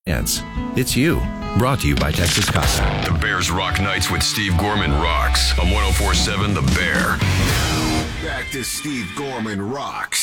chance. It's you. Brought to you by Texas Casa. The Bears Rock Nights with Steve Gorman rocks on 104.7 The Bear. Back to Steve Gorman Rocks.